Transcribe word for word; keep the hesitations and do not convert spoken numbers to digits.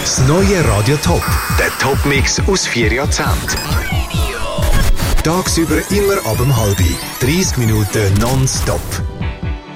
Das neue Radio Top. Der Top-Mix aus vier Jahrzehnten. Tagsüber immer ab um halb. dreißig Minuten nonstop.